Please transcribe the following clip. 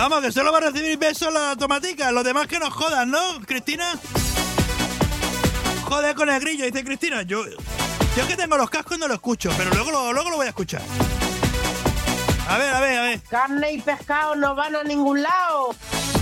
Vamos, que solo va a recibir besos la tomatica. Los demás que nos jodan, ¿no, Cristina? Joder con el grillo, dice Cristina. Yo que tengo los cascos no lo escucho, pero luego lo voy a escuchar. A ver. Carne y pescado no van a ningún lado.